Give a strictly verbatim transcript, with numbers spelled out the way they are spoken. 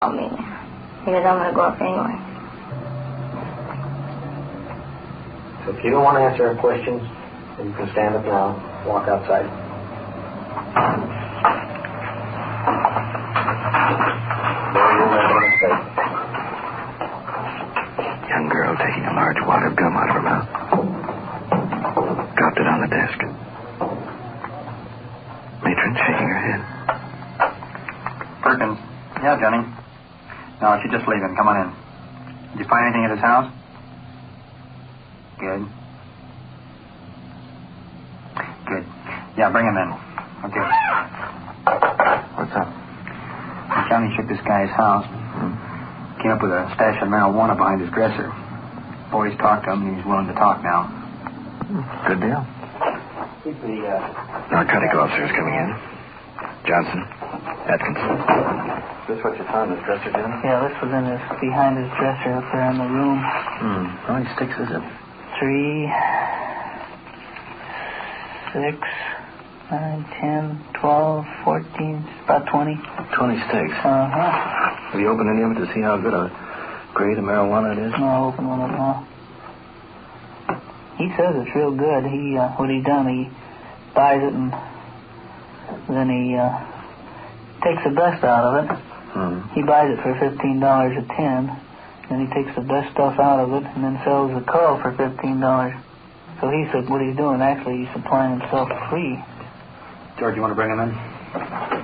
me. Because I'm going to go up anyway. So if you don't want to answer our questions, then you can stand up now, walk outside. Young girl taking a large wad of gum out of her mouth. Dropped it on the desk. Matron shaking her head. Perkins. Yeah, Johnny. No, she's just leaving. Come on in. Did you find anything at his house? Good. Good. Yeah, bring him in. Okay. What's up? Johnny shook this guy's house. Hmm. Came up with a stash of marijuana behind his dresser. Boys talked to him, and he's willing to talk now. Good deal. Keep the, uh... Narcotic officers coming in. Johnson. Atkinson. Is this what you found in his dresser, Jim? Yeah, this was in his, behind his dresser up there in the room. Hmm. How many sticks is it? Three, six, nine, ten, twelve, fourteen, about twenty. Twenty sticks. Uh-huh. Have you opened any of it to see how good a grade of marijuana it is? No, I'll open one of them all. He says it's real good. He, uh, what he done, he buys it and then he, uh, takes the best out of it. Hmm. He buys it for fifteen dollars a tin. Then he takes the best stuff out of it and then sells the cull for fifteen dollars. So he said what he's doing, actually, he's supplying himself free. George, you want to bring him in?